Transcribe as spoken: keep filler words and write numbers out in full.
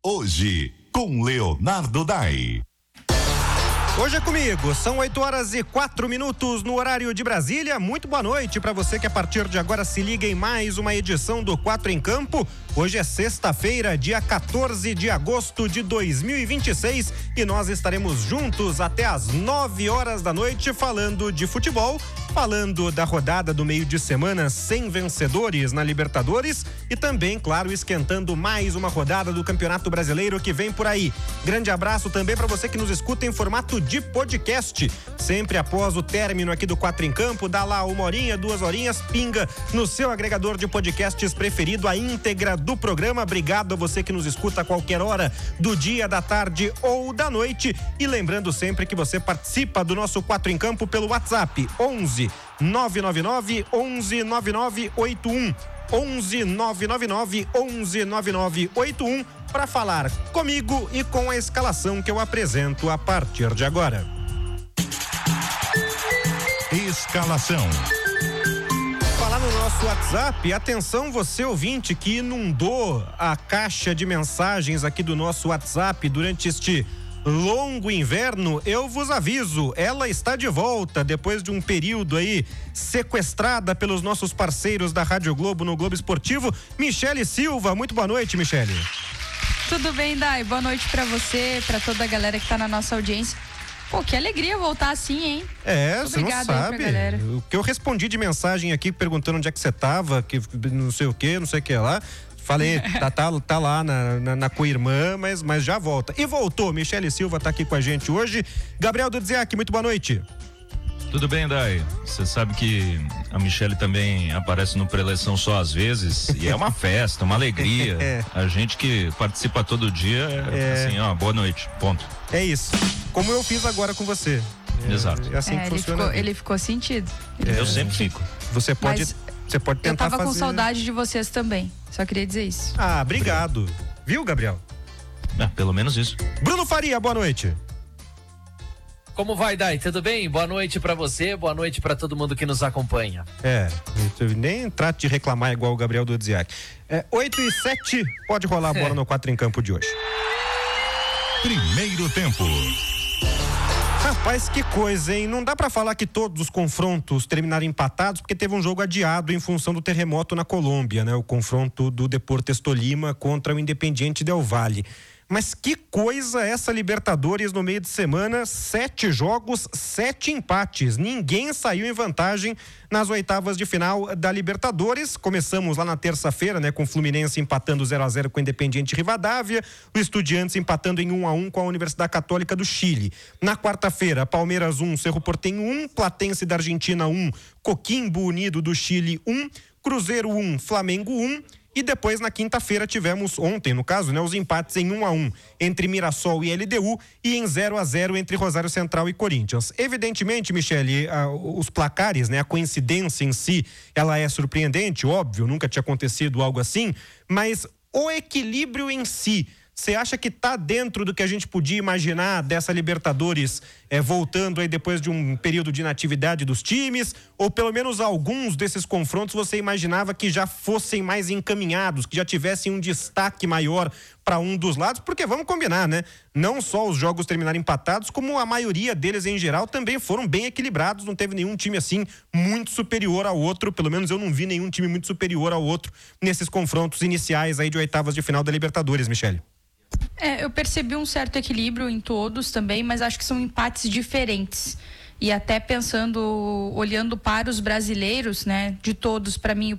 Hoje, com Leonardo Dai. Hoje é comigo, são oito horas e quatro minutos no horário de Brasília. Muito boa noite para você que a partir de agora se liga em mais uma edição do Quatro em Campo. Hoje é sexta-feira, dia quatorze de agosto de dois mil e vinte e seis, e nós estaremos juntos até às nove horas da noite falando de futebol, falando da rodada do meio de semana sem vencedores na Libertadores e também, claro, esquentando mais uma rodada do Campeonato Brasileiro que vem por aí. Grande abraço também para você que nos escuta em formato de podcast, sempre após o término aqui do Quatro em Campo, dá lá uma horinha, duas horinhas, pinga no seu agregador de podcasts preferido a íntegra do programa. Obrigado a você que nos escuta a qualquer hora do dia, da tarde ou da noite, e lembrando sempre que você participa do nosso Quatro em Campo pelo WhatsApp onze nove nove nove onze nove nove oito um onze nove nove nove onze nove nove oito um para falar comigo e com a escalação que eu apresento a partir de agora. Escalação. Falar no nosso WhatsApp, atenção você ouvinte que inundou a caixa de mensagens aqui do nosso WhatsApp durante este longo inverno, eu vos aviso, ela está de volta depois de um período aí sequestrada pelos nossos parceiros da Rádio Globo no Globo Esportivo. Michele Silva, muito boa noite, Michele. Tudo bem, Dai? Boa noite pra você, pra toda a galera que tá na nossa audiência. Pô, que alegria voltar assim, hein? É, você não sabe. O que eu respondi de mensagem aqui perguntando onde é que você tava, que não sei o que, não sei o que lá. Falei, tá, tá, tá lá na, na, na co-irmã, mas, mas já volta. E voltou, Michele Silva tá aqui com a gente hoje. Gabriel Dudziak, muito boa noite. Tudo bem, Dai? Você sabe que a Michele também aparece no Preleção só às vezes, e é uma festa, uma alegria. É. A gente que participa todo dia, é assim, ó, boa noite, ponto. É isso, como eu fiz agora com você. É, Exato. É assim é, que ele funciona. Ficou, ele ficou sentido. É, eu sempre fico. Você pode, Mas você pode tentar fazer... Eu tava com saudade de vocês também, só queria dizer isso. Ah, obrigado. obrigado. Viu, Gabriel? É, pelo menos isso. Bruno Faria, boa noite. Como vai, Dai? Tudo bem? Boa noite pra você, boa noite pra todo mundo que nos acompanha. É, nem trate de reclamar igual o Gabriel Dudziak. É, oito e sete, pode rolar a bola é. no Quatro em Campo de hoje. Primeiro tempo. Rapaz, que coisa, hein? Não dá pra falar que todos os confrontos terminaram empatados, porque teve um jogo adiado em função do terremoto na Colômbia, né? O confronto do Deportes Tolima contra o Independiente Del Valle. Mas que coisa essa Libertadores no meio de semana, sete jogos, sete empates, ninguém saiu em vantagem nas oitavas de final da Libertadores. Começamos lá na terça-feira, né, com o Fluminense empatando zero a zero com o Independiente Rivadavia, o Estudiantes empatando em um a um com a Universidade Católica do Chile. Na quarta-feira, Palmeiras um, Cerro Porteño um, Platense da Argentina um, Coquimbo Unido do Chile um, Cruzeiro um, Flamengo um. E depois, na quinta-feira, tivemos, ontem no caso, né, os empates em um a um entre Mirassol e L D U e em zero a zero entre Rosário Central e Corinthians. Evidentemente, Michele, ah, os placares, né, a coincidência em si, ela é surpreendente, óbvio, nunca tinha acontecido algo assim, mas o equilíbrio em si, você acha que tá dentro do que a gente podia imaginar dessa Libertadores é, voltando aí depois de um período de inatividade dos times? Ou pelo menos alguns desses confrontos você imaginava que já fossem mais encaminhados, que já tivessem um destaque maior para um dos lados? Porque vamos combinar, né? Não só os jogos terminaram empatados, como a maioria deles em geral também foram bem equilibrados. Não teve nenhum time assim muito superior ao outro. Pelo menos eu não vi nenhum time muito superior ao outro nesses confrontos iniciais aí de oitavas de final da Libertadores, Michele. É, eu percebi um certo equilíbrio em todos também, mas acho que são empates diferentes. E até pensando, olhando para os brasileiros, né, de todos, para mim,